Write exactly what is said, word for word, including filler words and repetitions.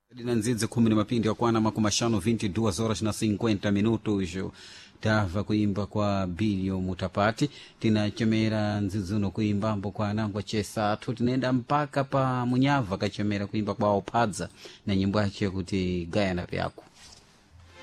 Dina nzidze kumi na mapindi ya kwana makumashano vinte duas horas na cinquenta minutos tava kuimba kwa Bilio Mutapati tinachemera nzizuno kuimba mbo kwa nangwa chesa atu tinenda mpaka pa Munyava kachemera kuimba kwa Opadza na nyimbo yake kuti Gaya na Vyako.